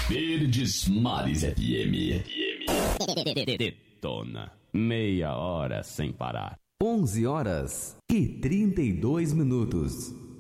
Verdes Mares FM. Detona. Meia hora sem parar. 11 horas e 32 minutos.